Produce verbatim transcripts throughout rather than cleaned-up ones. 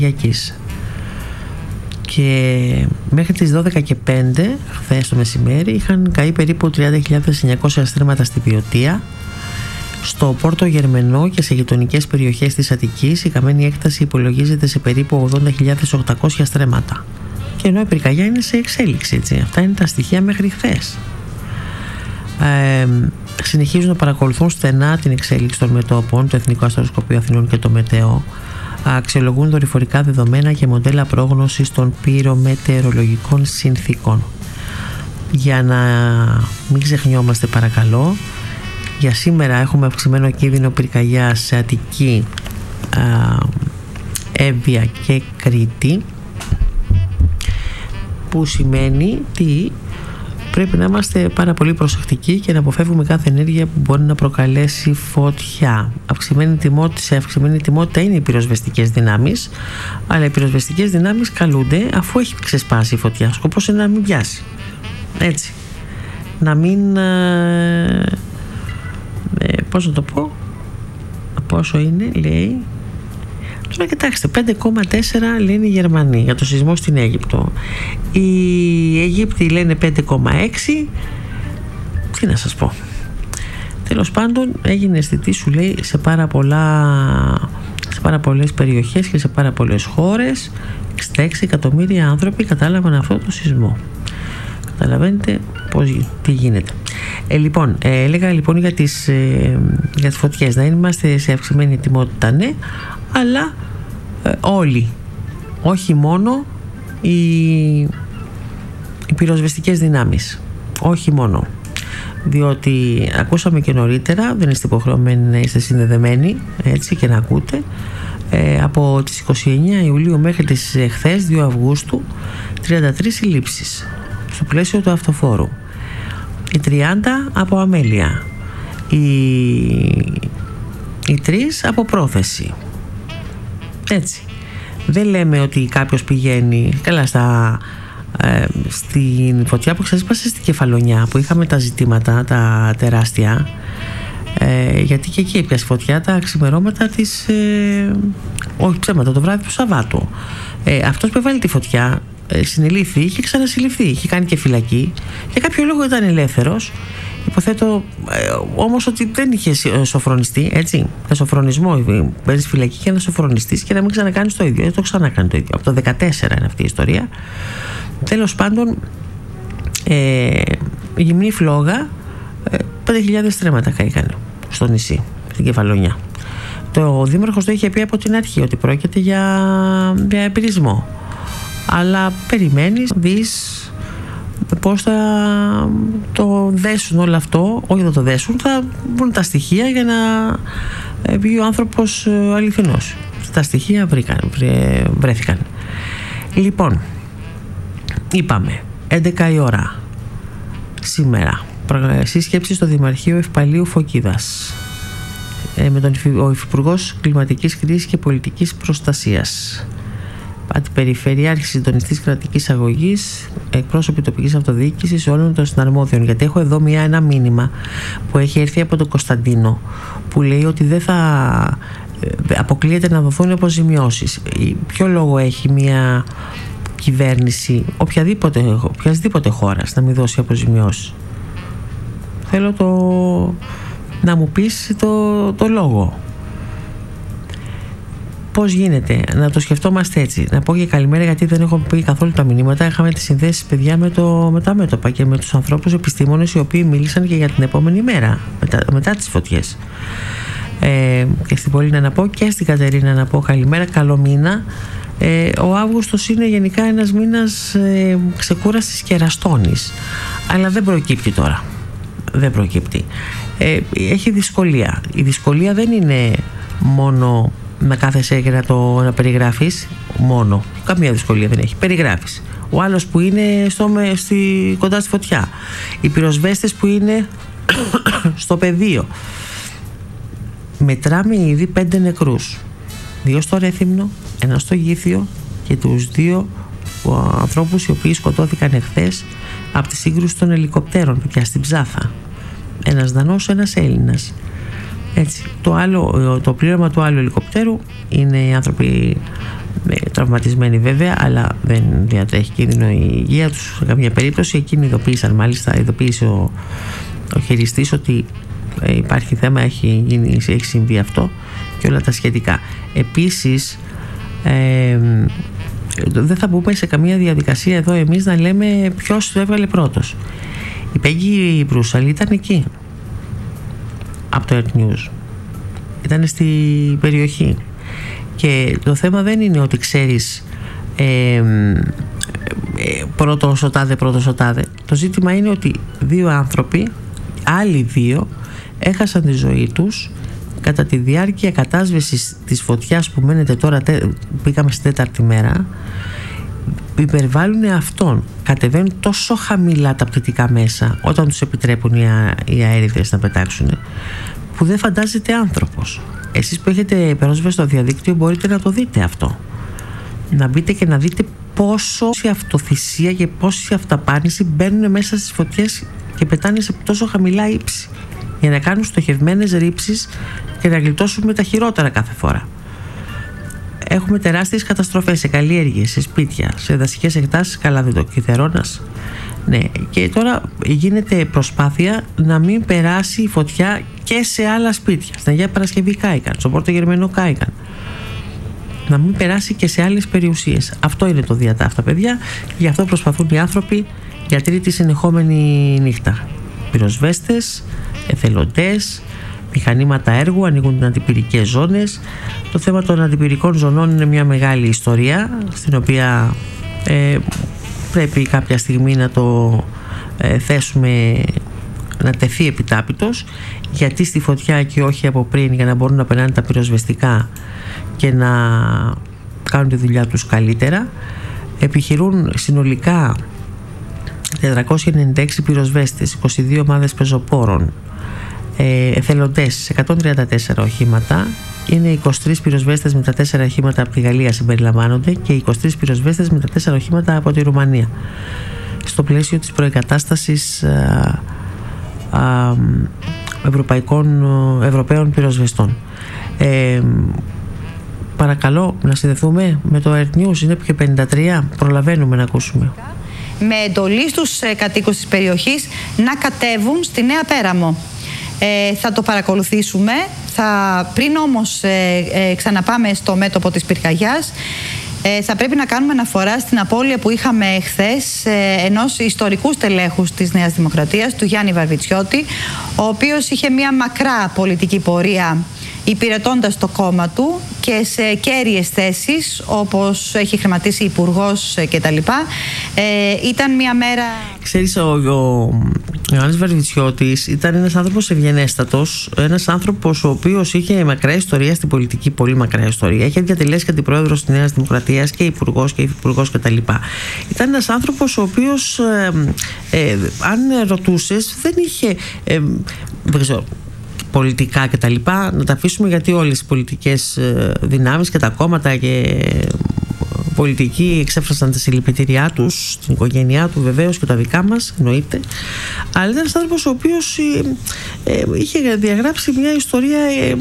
Κυριακής. Και μέχρι τις δώδεκα και πέντε χθες το μεσημέρι είχαν καεί περίπου τριάντα χιλιάδες εννιακόσια στρέμματα στη Βιωτία. Στο Πόρτο Γερμενό και σε γειτονικές περιοχές της Αττικής η καμένη έκταση υπολογίζεται σε περίπου ογδόντα χιλιάδες οκτακόσια στρέμματα. Και ενώ η πυρκαγιά είναι σε εξέλιξη, έτσι. Αυτά είναι τα στοιχεία μέχρι χθες. Ε, συνεχίζουν να παρακολουθούν στενά την εξέλιξη των μετώπων, το Εθνικό Αστροσκοπείο Αθηνών και το Μετέο. Αξιολογούν δορυφορικά δεδομένα και μοντέλα πρόγνωσης των πυρομετεωρολογικών συνθήκων. Για να μην ξεχνιόμαστε, παρακαλώ, για σήμερα έχουμε αυξημένο κίνδυνο πυρκαγιάς σε Αττική, Εύβοια και Κρήτη, που σημαίνει ότι πρέπει να είμαστε πάρα πολύ προσεκτικοί και να αποφεύγουμε κάθε ενέργεια που μπορεί να προκαλέσει φωτιά. Αυξημένη τιμότητα, σε αυξημένη τιμότητα είναι οι πυροσβεστικές δυνάμεις, αλλά οι πυροσβεστικές δυνάμεις καλούνται αφού έχει ξεσπάσει η φωτιά. Σκοπός είναι να μην πιάσει. Έτσι. Να μην... Ε, ε, πώς να το πω... Πόσο είναι, λέει... Τώρα κοιτάξτε, πέντε κόμμα τέσσερα λένε οι Γερμανοί για το σεισμό στην Αίγυπτο. Οι Αιγύπτιοι λένε πέντε κόμμα έξι. Τι να σας πω. Τέλος πάντων, έγινε αισθητή, σου λέει, σε πάρα πολλά, σε πάρα πολλές περιοχές και σε πάρα πολλές χώρες. εξήντα έξι εκατομμύρια άνθρωποι κατάλαβαν αυτό το σεισμό. Καταλαβαίνετε πώς, τι γίνεται. Ε, λοιπόν, ε, έλεγα λοιπόν για τις, ε, για τις φωτιές. Να είμαστε σε αυξημένη ετοιμότητα, ναι, αλλά ε, όλοι, όχι μόνο οι, οι πυροσβεστικές δυνάμεις, όχι μόνο, διότι ακούσαμε και νωρίτερα, δεν είστε υποχρεωμένοι να είστε συνδεδεμένοι, έτσι, και να ακούτε, ε, από τις είκοσι εννέα Ιουλίου μέχρι τις ε, χθες δύο Αυγούστου τριάντα τρεις συλλήψεις στο πλαίσιο του αυτοφόρου, οι τριάντα από αμέλεια, οι, οι τρεις από πρόθεση. Έτσι. Δεν λέμε ότι κάποιος πηγαίνει καλά στα, ε, στην φωτιά που ξέσπασε στην Κεφαλονιά, που είχαμε τα ζητήματα τα τεράστια, ε, γιατί και εκεί έπιασε φωτιά τα ξημερώματα της ε, όχι ψέματα, το βράδυ του Σαββάτου. ε, αυτός που έβαλε τη φωτιά ε, συνελήφθη, είχε ξανασυλληφθεί, είχε κάνει και φυλακή, για κάποιο λόγο ήταν ελεύθερος. Υποθέτω ε, όμως ότι δεν είχε σοφρονιστεί, έτσι. Για σοφρονισμό παίρνεις φυλακή και να σοφρονιστείς και να μην ξανακάνεις το ίδιο. Δεν το ξανακάνει το ίδιο. Από το δεκατέσσερα είναι αυτή η ιστορία. Τέλος πάντων, ε, γυμνή φλόγα, ε, πέντε χιλιάδες στρέμματα καήκανε στο νησί, στην Κεφαλονιά. Το δήμαρχος το είχε πει από την αρχή ότι πρόκειται για, για επειρισμό. Αλλά περιμένεις, δεις πώς θα το δέσουν όλο αυτό. Όχι θα το δέσουν, θα βρουν τα στοιχεία για να βγει ο άνθρωπος αληθινός. Τα στοιχεία βρήκαν, βρε, βρέθηκαν. Λοιπόν, είπαμε έντεκα η ώρα σήμερα, σύσκεψη στο Δημαρχείο Ευπαλίου Φωκίδας ε, με τον ο Υφυπουργός Κλιματικής Κρίσης και Πολιτικής Προστασίας, Περιφερειάρχης Συντονιστής Κρατικής Αγωγής, εκπρόσωποι τοπικής αυτοδιοίκησης όλων των συναρμόδιων. Γιατί έχω εδώ μια, ένα μήνυμα που έχει έρθει από τον Κωνσταντίνο, που λέει ότι δεν θα αποκλείεται να δοθούν αποζημιώσεις. Ποιο λόγο έχει μια κυβέρνηση οποιαδήποτε, οποιασδήποτε χώρας να μην δώσει αποζημιώσεις? Θέλω το, να μου πεις το, το λόγο. Πώς γίνεται να το σκεφτόμαστε έτσι? Να πω και καλημέρα, γιατί δεν έχω πει καθόλου τα μηνύματα. Είχαμε τις συνδέσεις, παιδιά, με, το, με τα μέτωπα και με τους ανθρώπους επιστήμονες οι οποίοι μίλησαν και για την επόμενη μέρα μετά, μετά τις φωτιές. Ε, και στην Πολύνα να πω και στην Κατερίνα να πω καλημέρα, καλό μήνα. Ε, ο Αύγουστος είναι γενικά ένας μήνας ε, ξεκούρασης και εραστώνης, αλλά δεν προκύπτει τώρα. Δεν προκύπτει. Ε, έχει δυσκολία. Η δυσκολία δεν είναι μόνο να κάθεσαι και να το να περιγράφεις μόνο. Καμία δυσκολία δεν έχει. Περιγράφεις. Ο άλλος που είναι στο, στη, κοντά στη φωτιά. Οι πυροσβέστες που είναι στο πεδίο. Μετράμε ήδη πέντε νεκρούς. Δύο στο Ρέθυμνο, ένα στο Γήθιο και τους δύο ανθρώπους οι οποίοι σκοτώθηκαν εχθές από τη σύγκρουση των ελικοπτέρων πια στην Ψάθα. Ένας Δανός, ένας Έλληνας. Έτσι. Το, άλλο, το πλήρωμα του άλλου ελικοπτέρου είναι οι άνθρωποι τραυματισμένοι βέβαια, αλλά δεν διατρέχει κίνδυνο η υγεία τους σε καμία περίπτωση. Εκείνοι ειδοποίησαν, μάλιστα ειδοποίησε ο, ο χειριστής ότι ε, υπάρχει θέμα, έχει, γίνει, έχει συμβεί αυτό και όλα τα σχετικά. Επίσης ε, δεν θα μπούμε σε καμία διαδικασία εδώ εμείς να λέμε ποιος το έβγαλε πρώτος. Η Πέγγι Μπρούσαλη ήταν εκεί από το Earth News, ήταν στην περιοχή. Και το θέμα δεν είναι ότι ξέρεις ε, ε, πρώτος ο τάδε, πρώτος ο τάδε. Το ζήτημα είναι ότι δύο άνθρωποι, άλλοι δύο, έχασαν τη ζωή τους κατά τη διάρκεια κατάσβεσης της φωτιάς που μένετε τώρα, πήγαμε στη τέταρτη μέρα. Υπερβάλλουν αυτόν, κατεβαίνουν τόσο χαμηλά τα πτυτικά μέσα όταν τους επιτρέπουν οι, α, οι αέριδες να πετάξουν, που δεν φαντάζεται άνθρωπος. Εσείς που έχετε πρόσβαση στο διαδίκτυο μπορείτε να το δείτε αυτό, να μπείτε και να δείτε πόσο η αυτοθυσία και πόση αυταπάνηση μπαίνουν μέσα στις φωτιές και πετάνε σε τόσο χαμηλά ύψη για να κάνουν στοχευμένες ρήψεις και να γλιτώσουμε τα χειρότερα κάθε φορά. Έχουμε τεράστιες καταστροφές σε καλλιέργειες, σε σπίτια, σε δασικές εκτάσεις, καλά δεν το Κιθερώνας. Ναι, και τώρα γίνεται προσπάθεια να μην περάσει η φωτιά και σε άλλα σπίτια. Στην Αγία Παρασκευή κάηκαν, στον Πόρτο Γερμανό κάηκαν. Να μην περάσει και σε άλλες περιουσίες. Αυτό είναι το διατάφτα, παιδιά, και γι' αυτό προσπαθούν οι άνθρωποι για τρίτη συνεχόμενη νύχτα. Πυροσβέστες, εθελοντές, μηχανήματα έργου, ανοίγουν αντιπυρικές ζώνες. Το θέμα των αντιπυρικών ζωνών είναι μια μεγάλη ιστορία, στην οποία ε, πρέπει κάποια στιγμή να το ε, θέσουμε, να τεθεί επιτάπητος, γιατί στη φωτιά και όχι από πριν, για να μπορούν να περνάνε τα πυροσβεστικά και να κάνουν τη δουλειά τους καλύτερα. Επιχειρούν συνολικά τετρακόσιοι ενενήντα έξι πυροσβέστες, είκοσι δύο ομάδες πεζοπόρων, ε, εθελοντές σε εκατόν τριάντα τέσσερα οχήματα. Είναι είκοσι τρεις πυροσβέστες με τα τέσσερα οχήματα από τη Γαλλία συμπεριλαμβάνονται και είκοσι τρεις πυροσβέστες με τα τέσσερα οχήματα από τη Ρουμανία, στο πλαίσιο της προεγκατάστασης α, α, ευρωπαϊκών, ευρωπαίων πυροσβεστών. Ε, παρακαλώ να συνδεθούμε με το Earth News, είναι και πενήντα τρία, προλαβαίνουμε να ακούσουμε. Με εντολή στους ε, κατοίκους της περιοχής να κατέβουν στη Νέα Πέραμο. Ε, θα το παρακολουθήσουμε. Θα, πριν όμως ε, ε, ξαναπάμε στο μέτωπο της πυρκαγιάς, ε, θα πρέπει να κάνουμε αναφορά στην απώλεια που είχαμε χθες ε, ενός ιστορικού στελέχους της Νέας Δημοκρατίας, του Γιάννη Βαρβιτσιώτη, ο οποίος είχε μια μακρά πολιτική πορεία υπηρετώντας το κόμμα του και σε κέρυες θέσεις, όπως έχει χρηματίσει υπουργός κτλ. Ε, ήταν μια μέρα... Ξέρεις, ο, ο Ιωάννης Βαρβιτσιώτης ήταν ένας άνθρωπος ευγενέστατος, ένας άνθρωπος ο οποίος είχε μακρά ιστορία στην πολιτική, πολύ μακρά ιστορία. Είχε διατελέσει και αντιπρόεδρος της Νέας Δημοκρατίας και υπουργός και υφυπουργός κτλ. Ήταν ένας άνθρωπος ο οποίος, ε, ε, αν ρωτούσες, δεν είχε... Ε, δεν ξέρω, πολιτικά και τα λοιπά, να τα αφήσουμε, γιατί όλες οι πολιτικές δυνάμεις και τα κόμματα και πολιτικοί εξέφρασαν τα συλληπιτήριά τους στην οικογένειά του, βεβαίως, και τα δικά μας εννοείται, αλλά ήταν ένας άνθρωπος ο οποίος ε, ε, είχε διαγράψει μια ιστορία ε,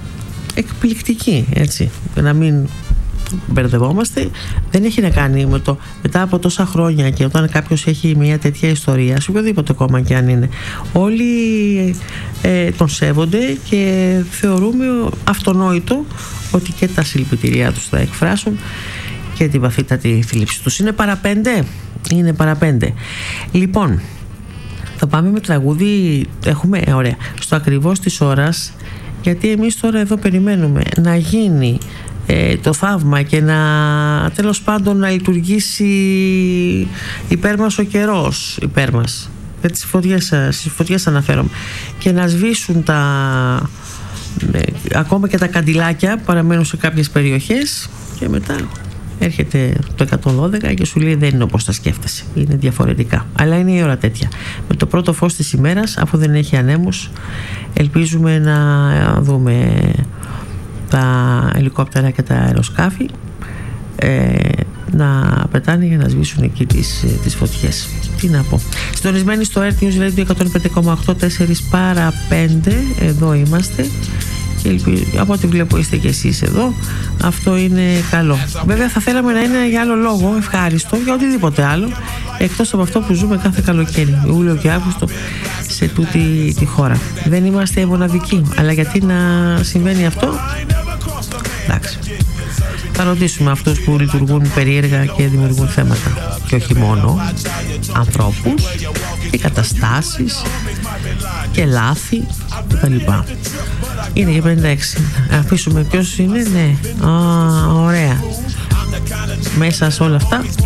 εκπληκτική, έτσι, να μην μπερδευόμαστε. Δεν έχει να κάνει με το μετά από τόσα χρόνια, και όταν κάποιος έχει μια τέτοια ιστορία, σε οποιοδήποτε κόμμα και αν είναι, όλοι ε, τον σέβονται και θεωρούμε αυτονόητο ότι και τα συλληπιτήριά τους θα εκφράσουν και την βαθύτατη θλίψη τους. Είναι παραπέντε, είναι παραπέντε. Λοιπόν, θα πάμε με τραγούδι. Έχουμε, ε, ωραία, στο ακριβώς της ώρας, γιατί εμείς τώρα εδώ περιμένουμε να γίνει Ε, το θαύμα και να, τέλος πάντων, να λειτουργήσει υπέρ μας ο καιρός, υπέρ μας, για τις φωτιές, στις φωτιές αναφέρομαι, και να σβήσουν τα ε, ακόμα και τα καντιλάκια που παραμένουν σε κάποιες περιοχές, και μετά έρχεται το εκατόν δώδεκα και σου λέει δεν είναι όπως τα σκέφτεσαι, είναι διαφορετικά, αλλά είναι η ώρα τέτοια. Με το πρώτο φως της ημέρας, αφού δεν έχει ανέμους, ελπίζουμε να δούμε τα ελικόπτερα και τα αεροσκάφη ε, να πετάνε για να σβήσουν εκεί τις, τις φωτιές. Τι να πω. Συντονισμένοι στο Earth News Radio εκατόν πέντε κόμμα οκτώ, τέσσερα παρά πέντε, εδώ είμαστε, και ελπίζω, από ό,τι βλέπω είστε και εσείς εδώ, αυτό είναι καλό. Βέβαια θα θέλαμε να είναι για άλλο λόγο ευχάριστο, για οτιδήποτε άλλο, εκτός από αυτό που ζούμε κάθε καλοκαίρι, Ιούλιο και Αύγουστο, σε τούτη τη χώρα. Δεν είμαστε μοναδικοί, αλλά γιατί να συμβαίνει αυτό? Εντάξει, θα ρωτήσουμε αυτούς που λειτουργούν περίεργα και δημιουργούν θέματα, και όχι μόνο, ανθρώπους και καταστάσεις και λάθη κτλ. Είναι για πενήντα έξι. Αφήσουμε ποιος είναι. Ναι, α, ωραία. Μέσα σε όλα αυτά